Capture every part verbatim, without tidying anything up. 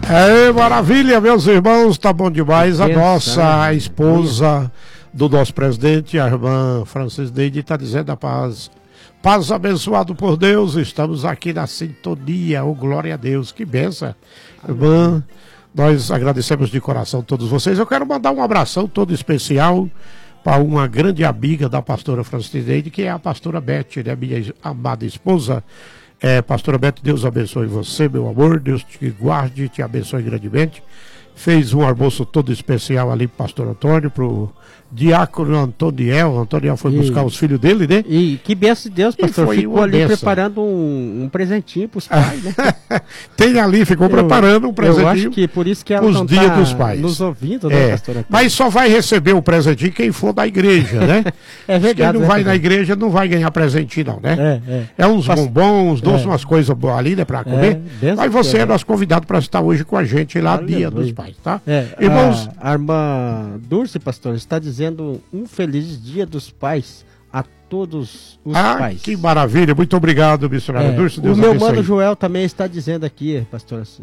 É maravilha, meus irmãos, tá bom demais. A nossa esposa do nosso presidente, a irmã Francis Neide, está dizendo a paz. Paz abençoado por Deus, estamos aqui na sintonia, oh glória a Deus, que benção. Irmã, nós agradecemos de coração todos vocês. Eu quero mandar um abração todo especial para uma grande amiga da pastora Francis Neide, que é a pastora Beth, né, minha amada esposa. É, pastora Beth, Deus abençoe você, meu amor, Deus te guarde e te abençoe grandemente. Fez um almoço todo especial ali pro pastor Antônio, pro diácono Antoniel. O Antoniel foi e, buscar os filhos dele, né? E que benção de Deus, pastor. Ficou ali benção. preparando um, um presentinho pros pais, né? Tem ali, ficou eu, preparando um presentinho. Eu acho que por isso que ela os não dias tá dos pais. Nos ouvindo, né, é, pastor? Mas só vai receber o presentinho quem for da igreja, né? É verdade. Quem não é vai verdade. na igreja não vai ganhar presentinho, não, né? É, é. é uns Pas... bombons, doces, é. umas coisas boas ali, né, pra comer. É, mas você é nosso convidado para estar hoje com a gente lá, Aleluia. Dia dos Pais, tá? É, Irmãos, a, a irmã Dulce, pastor, está dizendo um feliz dia dos pais a todos os ah, pais. Que maravilha, muito obrigado, missionária é, Dulce. Deus o meu abençoe. mano Joel também está dizendo aqui, pastor, assim.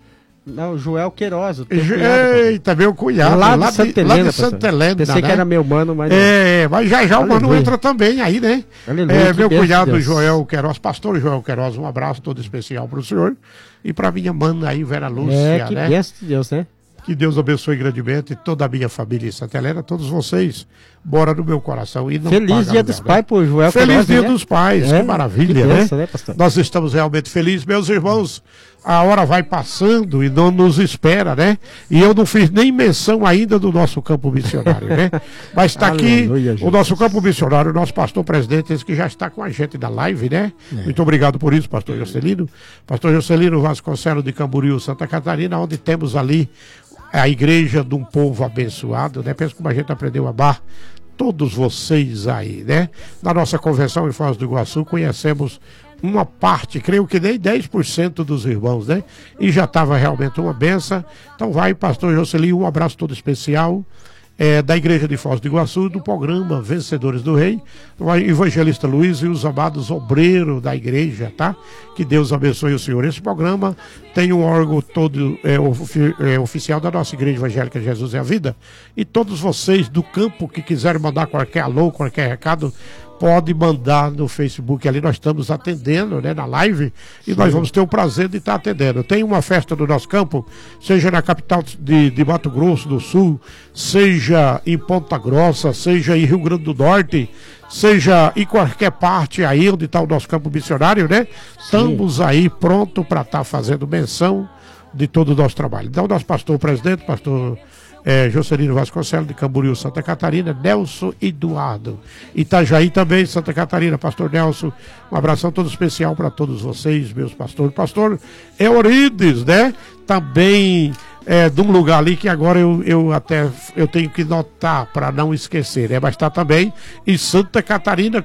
Não, Joel Queiroz. Eita, meu cunhado. Lá, lá de Santa Helena. Lá de Santa Helena, Pensei né? que era meu mano, mas. É, mas já já Aleluia. O mano entra também aí, né? Aleluia, é, meu cunhado Deus. Joel Queiroz, pastor Joel Queiroz, um abraço todo especial para o senhor. E para minha mana aí, Vera Lúcia. É, que né? benção de Deus, né? Que Deus abençoe grandemente toda a minha família em Santa Helena, todos vocês, bora no meu coração. E não feliz dia dos pais por Joel Feliz Queiroz, dia né? dos pais, é, que maravilha, que né? benção, né, pastor? Nós estamos realmente felizes, meus irmãos. A hora vai passando e não nos espera, né? E eu não fiz nem menção ainda do nosso campo missionário, né? Mas está aqui o nosso campo missionário, o nosso pastor presidente, esse que já está com a gente na live, né? É. Muito obrigado por isso, pastor Jocelino. Pastor Jocelino Vasconcelos de Camboriú, Santa Catarina, onde temos ali a igreja de um povo abençoado, né? Pensa como a gente aprendeu a amar todos vocês aí, né? Na nossa convenção em Foz do Iguaçu, conhecemos uma parte, creio que nem dez por cento dos irmãos, né? E já estava realmente uma benção. Então vai, pastor Jocelino, um abraço todo especial. É, da igreja de Foz do Iguaçu, do programa Vencedores do Rei, o evangelista Luiz e os amados obreiros da igreja, tá? Que Deus abençoe o senhor. Esse programa tem um órgão todo é, ofi é, oficial da nossa igreja evangélica Jesus é a Vida, e todos vocês do campo que quiserem mandar qualquer alô, qualquer recado, pode mandar no Facebook ali, nós estamos atendendo, né, na live, e Sim. nós vamos ter o prazer de estar atendendo. Tem uma festa do nosso campo, seja na capital de, de Mato Grosso do Sul, seja em Ponta Grossa, seja em Rio Grande do Norte, seja em qualquer parte aí onde está o nosso campo missionário, né? Sim. Estamos aí pronto para estar tá fazendo menção de todo o nosso trabalho. Então, nosso pastor presidente, pastor É, Jocelino Vasconcelos de Camboriú, Santa Catarina, Nelson Eduardo, Itajaí também, Santa Catarina, pastor Nelson, um abração todo especial para todos vocês, meus pastores. Pastor Eurides, né? Também é, de um lugar ali que agora eu, eu até eu tenho que notar para não esquecer, né? Mas está também em Santa Catarina,